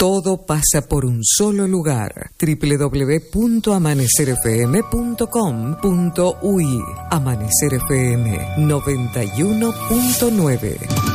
Todo pasa por un solo lugar. www.amanecerfm.com.uy. Amanecer FM 91.9.